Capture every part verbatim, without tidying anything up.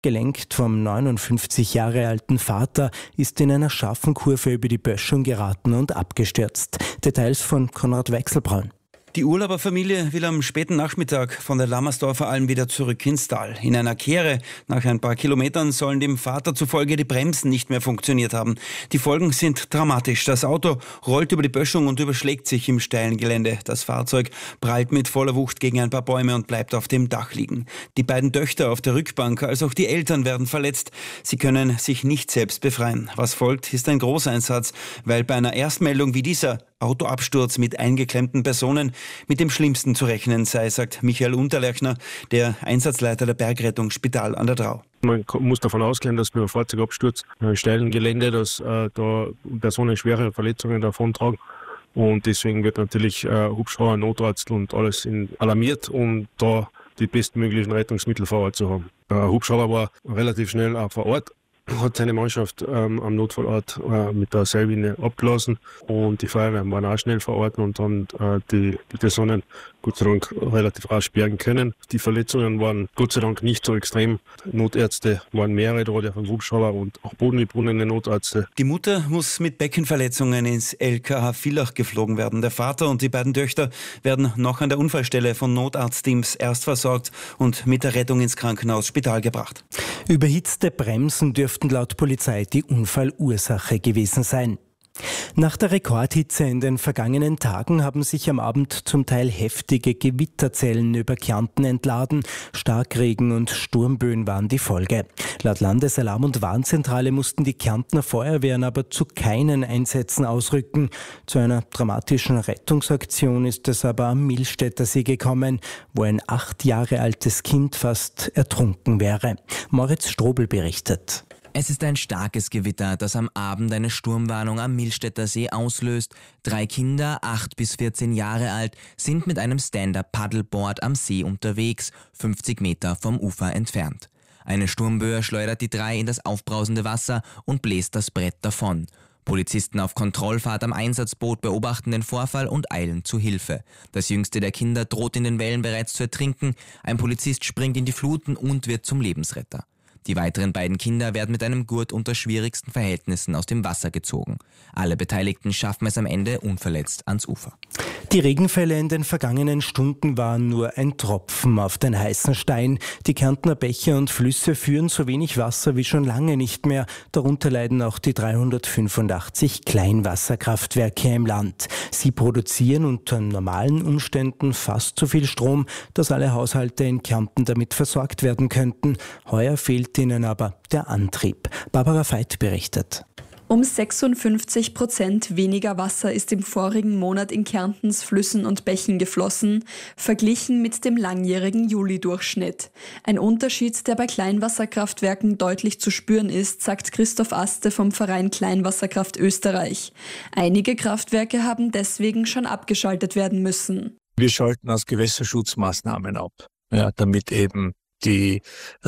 Gelenkt vom neunundfünfzig Jahre alten Vater, ist in einer scharfen Kurve über die Böschung geraten und abgestürzt. Details von Konrad Weichselbraun. Die Urlauberfamilie will am späten Nachmittag von der Lammersdorfer Alm wieder zurück ins Tal. In einer Kehre nach ein paar Kilometern sollen dem Vater zufolge die Bremsen nicht mehr funktioniert haben. Die Folgen sind dramatisch. Das Auto rollt über die Böschung und überschlägt sich im steilen Gelände. Das Fahrzeug prallt mit voller Wucht gegen ein paar Bäume und bleibt auf dem Dach liegen. Die beiden Töchter auf der Rückbank, als auch die Eltern werden verletzt. Sie können sich nicht selbst befreien. Was folgt, ist ein Großeinsatz, weil bei einer Erstmeldung wie dieser Autoabsturz mit eingeklemmten Personen mit dem Schlimmsten zu rechnen sei, sagt Michael Unterlechner, der Einsatzleiter der Bergrettung Spital an der Drau. Man muss davon ausgehen, dass bei einem Fahrzeugabsturz im steilen Gelände, dass äh, da Personen schwere Verletzungen davontragen. Und deswegen wird natürlich äh, Hubschrauber, Notarzt und alles in, alarmiert, um da die bestmöglichen Rettungsmittel vor Ort zu haben. Der Hubschrauber war relativ schnell auch vor Ort, hat seine Mannschaft ähm, am Notfallort äh, mit der Seilwinde abgelassen und die Feuerwehren waren auch schnell vor Ort und haben äh, die, die Personen Gott sei Dank relativ rasch bergen können. Die Verletzungen waren Gott sei Dank nicht so extrem. Notärzte waren mehrere da, der vom Hubschrauber und auch bodengebundene Notärzte. Die Mutter muss mit Beckenverletzungen ins L K H Villach geflogen werden. Der Vater und die beiden Töchter werden noch an der Unfallstelle von Notarztteams erst versorgt und mit der Rettung ins Krankenhaus Spital gebracht. Überhitzte Bremsen dürften laut Polizei die Unfallursache gewesen sein. Nach der Rekordhitze in den vergangenen Tagen haben sich am Abend zum Teil heftige Gewitterzellen über Kärnten entladen. Starkregen und Sturmböen waren die Folge. Laut Landesalarm- und Warnzentrale mussten die Kärntner Feuerwehren aber zu keinen Einsätzen ausrücken. Zu einer dramatischen Rettungsaktion ist es aber am Millstätter See gekommen, wo ein acht Jahre altes Kind fast ertrunken wäre. Moritz Strobel berichtet. Es ist ein starkes Gewitter, das am Abend eine Sturmwarnung am Millstätter See auslöst. Drei Kinder, acht bis vierzehn Jahre alt, sind mit einem Stand-Up-Paddleboard am See unterwegs, fünfzig Meter vom Ufer entfernt. Eine Sturmböe schleudert die drei in das aufbrausende Wasser und bläst das Brett davon. Polizisten auf Kontrollfahrt am Einsatzboot beobachten den Vorfall und eilen zu Hilfe. Das jüngste der Kinder droht in den Wellen bereits zu ertrinken. Ein Polizist springt in die Fluten und wird zum Lebensretter. Die weiteren beiden Kinder werden mit einem Gurt unter schwierigsten Verhältnissen aus dem Wasser gezogen. Alle Beteiligten schaffen es am Ende unverletzt ans Ufer. Die Regenfälle in den vergangenen Stunden waren nur ein Tropfen auf den heißen Stein. Die Kärntner Bäche und Flüsse führen so wenig Wasser wie schon lange nicht mehr. Darunter leiden auch die dreihundertfünfundachtzig Kleinwasserkraftwerke im Land. Sie produzieren unter normalen Umständen fast so viel Strom, dass alle Haushalte in Kärnten damit versorgt werden könnten. Heuer fehlt ihnen aber der Antrieb. Barbara Veit berichtet. Um sechsundfünfzig Prozent weniger Wasser ist im vorigen Monat in Kärntens Flüssen und Bächen geflossen, verglichen mit dem langjährigen Juli-Durchschnitt. Ein Unterschied, der bei Kleinwasserkraftwerken deutlich zu spüren ist, sagt Christoph Aste vom Verein Kleinwasserkraft Österreich. Einige Kraftwerke haben deswegen schon abgeschaltet werden müssen. Wir schalten aus Gewässerschutzmaßnahmen ab, ja, damit eben die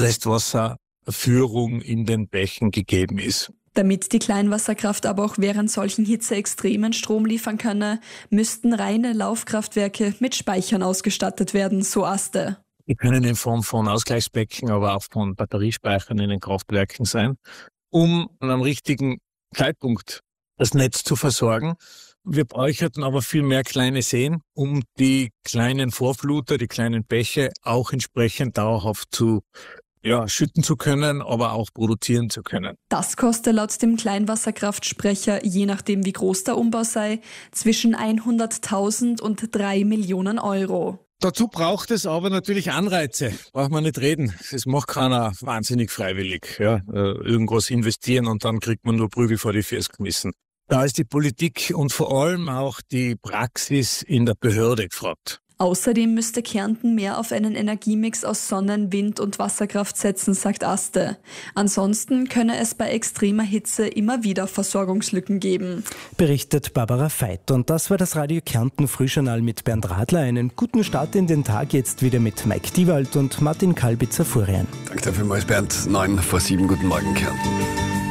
Restwasserführung in den Bächen gegeben ist. Damit die Kleinwasserkraft aber auch während solchen Hitzeextremen Strom liefern könne, müssten reine Laufkraftwerke mit Speichern ausgestattet werden, so Aste. Die können in Form von Ausgleichsbecken, aber auch von Batteriespeichern in den Kraftwerken sein, um am richtigen Zeitpunkt das Netz zu versorgen. Wir bräuchten aber viel mehr kleine Seen, um die kleinen Vorfluter, die kleinen Bäche auch entsprechend dauerhaft zu ja, schütten zu können, aber auch produzieren zu können. Das kostet laut dem Kleinwasserkraftsprecher, je nachdem wie groß der Umbau sei, zwischen hunderttausend und drei Millionen Euro. Dazu braucht es aber natürlich Anreize. Braucht man nicht reden. Das macht keiner wahnsinnig freiwillig. Ja, irgendwas investieren und dann kriegt man nur Prügel vor die Füße geschmissen. Da ist die Politik und vor allem auch die Praxis in der Behörde gefragt. Außerdem müsste Kärnten mehr auf einen Energiemix aus Sonnen-, Wind- und Wasserkraft setzen, sagt Aste. Ansonsten könne es bei extremer Hitze immer wieder Versorgungslücken geben. Berichtet Barbara Veit. Und das war das Radio Kärnten Frühjournal mit Bernd Radler. Einen guten Start in den Tag jetzt wieder mit Mike Diewald und Martin Kalbitzer-Furian. Danke vielmals, Bernd. Neun vor sieben. Guten Morgen, Kärnten.